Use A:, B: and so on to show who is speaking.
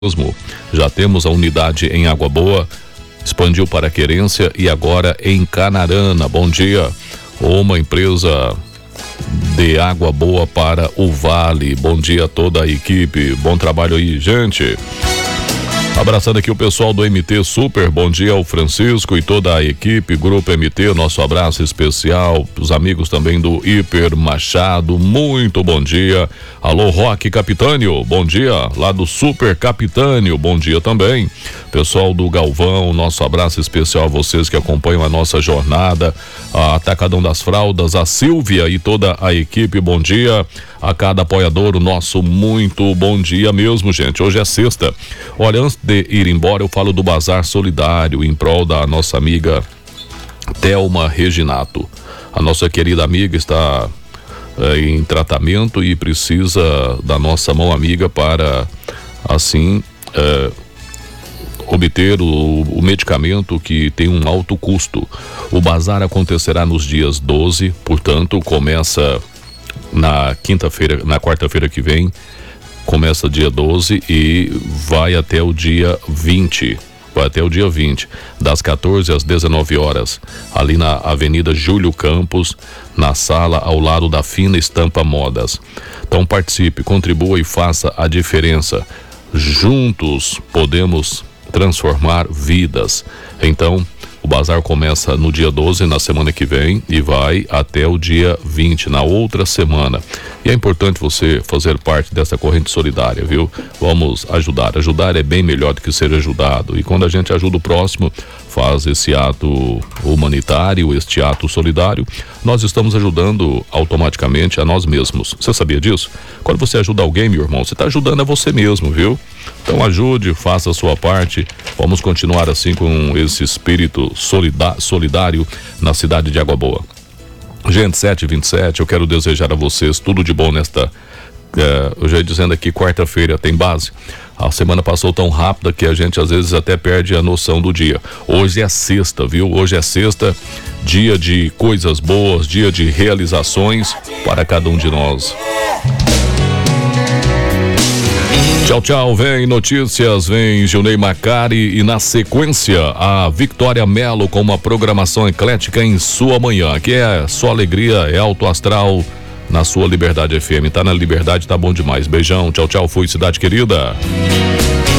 A: Já temos a unidade em Água Boa, expandiu para Querência e agora em Canarana. Bom dia. Uma empresa de Água Boa para o Vale. Bom dia a toda a equipe. Bom trabalho aí, gente. Abraçando aqui o pessoal do MT Super, bom dia ao Francisco e toda a equipe, Grupo MT, nosso abraço especial, os amigos também do Hiper Machado, muito bom dia. Alô, Roque Capitânio, bom dia, lá do Super Capitânio, bom dia também. Pessoal do Galvão, nosso abraço especial a vocês que acompanham a nossa jornada, a Atacadão das Fraldas, a Silvia e toda a equipe, bom dia. A cada apoiador, o nosso muito bom dia mesmo, gente. Hoje é sexta. Olha, antes de ir embora, eu falo do Bazar Solidário em prol da nossa amiga Thelma Reginato. A nossa querida amiga está em tratamento e precisa da nossa mão amiga para, assim, obter o medicamento que tem um alto custo. O bazar acontecerá nos dias 12, portanto, começa na quinta-feira, na quarta-feira que vem, começa dia 12 e vai até o dia 20. Vai até o dia 20, das 14 às 19 horas, ali na Avenida Júlio Campos, na sala ao lado da Fina Estampa Modas. Então participe, contribua e faça a diferença. Juntos podemos transformar vidas. Então, o bazar começa no dia 12, na semana que vem, e vai até o dia 20, na outra semana. E é importante você fazer parte dessa corrente solidária, viu? Vamos ajudar. Ajudar é bem melhor do que ser ajudado. E quando a gente ajuda o próximo, faz esse ato humanitário, este ato solidário, nós estamos ajudando automaticamente a nós mesmos. Você sabia disso? Quando você ajuda alguém, meu irmão, você está ajudando a você mesmo, viu? Então ajude, faça a sua parte. Vamos continuar assim com esse espírito solidário na cidade de Água Boa. Gente, 7h27, eu quero desejar a vocês tudo de bom nesta, eu já ia dizendo aqui, quarta-feira tem base. A semana passou tão rápida que a gente às vezes até perde a noção do dia. Hoje é sexta, viu? Hoje é sexta, dia de coisas boas, dia de realizações para cada um de nós. Tchau, tchau, vem notícias, vem Gilney Macari e na sequência a Victoria Mello com uma programação eclética em sua manhã, que é só alegria, é alto astral na sua Liberdade FM. Tá na Liberdade, tá bom demais. Beijão, tchau, tchau, fui cidade querida.